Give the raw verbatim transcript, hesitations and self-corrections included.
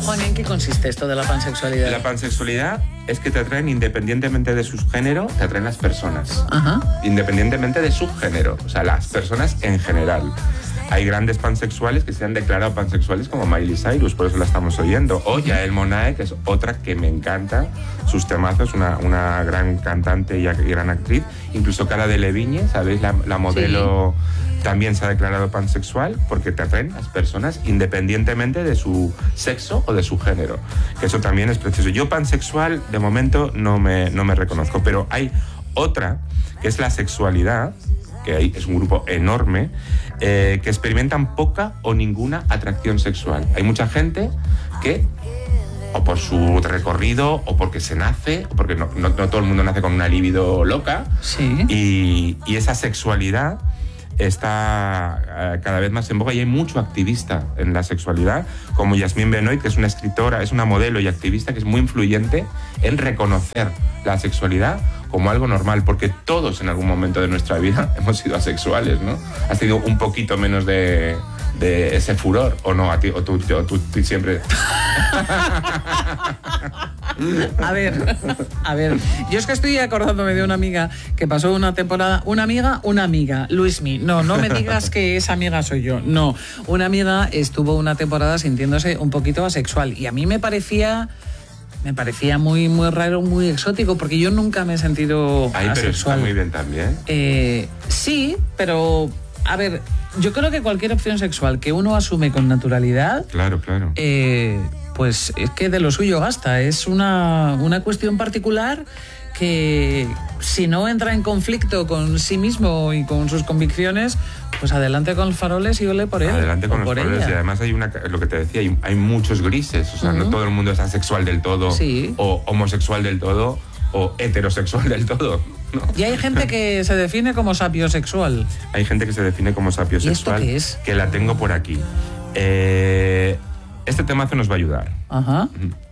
Juan, ¿en qué consiste esto de la pansexualidad? La pansexualidad es que te atraen independientemente de su género, te atraen las personas. Ajá. Independientemente de su género, o sea, las personas en general. Hay grandes pansexuales que se han declarado pansexuales como Miley Cyrus, por eso la estamos oyendo. O Yael Monae, que es otra que me encanta, sus temazos, una, una gran cantante y gran actriz. Incluso Cara Delevingne, ¿sabéis? La, la modelo sí. También se ha declarado pansexual porque te atraen las personas independientemente de su sexo o de su género. Que eso también es precioso. Yo pansexual, de momento, no me, no me reconozco, pero hay otra, que es la sexualidad, que hay, es un grupo enorme, eh, que experimentan poca o ninguna atracción sexual. Hay mucha gente que, o por su recorrido, o porque se nace, o porque no, no, no todo el mundo nace con una libido loca, sí. y, y esa sexualidad está uh, cada vez más en boga y hay mucho activista en la sexualidad, como Yasmín Benoit, que es una escritora, es una modelo y activista que es muy influyente en reconocer la sexualidad como algo normal, porque todos en algún momento de nuestra vida hemos sido asexuales, ¿no? Has tenido un poquito menos de, de ese furor, ¿o no? A ti, o tú, o tú, tú siempre... A ver, a ver, yo es que estoy acordándome de una amiga que pasó una temporada, una amiga, una amiga, Luismi, no, no me digas que esa amiga soy yo, no, una amiga estuvo una temporada sintiéndose un poquito asexual y a mí me parecía... Me parecía muy, muy raro, muy exótico, porque yo nunca me he sentido Ay, asexual. pero está muy bien también. Eh, sí, pero, a ver, yo creo que cualquier opción sexual que uno asume con naturalidad... Claro, claro. Eh, pues es que de lo suyo gasta. Es una, una cuestión particular que, si no entra en conflicto con sí mismo y con sus convicciones, pues adelante con los faroles y ole por él. Adelante con los por faroles. ella. Y además hay una, lo que te decía, hay, hay muchos grises. O sea, uh-huh. no todo el mundo es asexual del todo, sí. o homosexual del todo, o heterosexual del todo. ¿no? Y hay gente que se define como sapiosexual. Hay gente que se define como sapiosexual. ¿Y esto qué es? Que la tengo por aquí. Eh, este temazo nos va a ayudar. Ajá. Uh-huh.